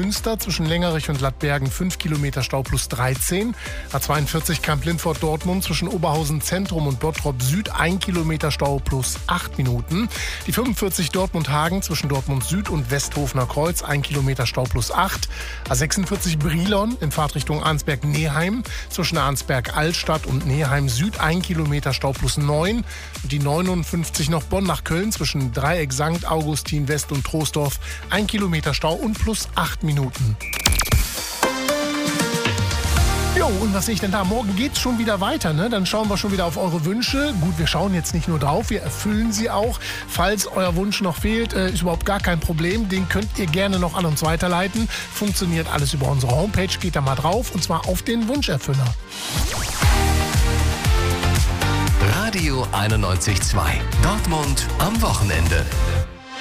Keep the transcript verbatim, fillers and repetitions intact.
Münster zwischen Längerich und Lattbergen fünf Kilometer Stau plus dreizehn. A zweiundvierzig Kamp-Lindfort-Dortmund zwischen Oberhausen Zentrum und Bottrop Süd ein Kilometer Stau plus acht Minuten. Die fünfundvierzig Dortmund-Hagen zwischen Dortmund Süd und Westhofener Kreuz ein Kilometer Stau plus acht. A sechsundvierzig Brilon in Fahrtrichtung Arnsberg-Neheim zwischen Arnsberg-Altstadt und Neheim Süd ein Kilometer Stau plus neun. Die neunundfünfzig noch Bonn nach Köln zwischen Dreieck Sankt Augustin West und Troisdorf ein Kilometer Stau und plus acht Minuten. Jo, und was sehe ich denn da? Morgen geht's schon wieder weiter, ne? Dann schauen wir schon wieder auf eure Wünsche. Gut, wir schauen jetzt nicht nur drauf, wir erfüllen sie auch. Falls euer Wunsch noch fehlt, äh, ist überhaupt gar kein Problem. Den könnt ihr gerne noch an uns weiterleiten. Funktioniert alles über unsere Homepage. Geht da mal drauf, und zwar auf den Wunscherfüller. Radio einundneunzig Komma zwei. Dortmund am Wochenende.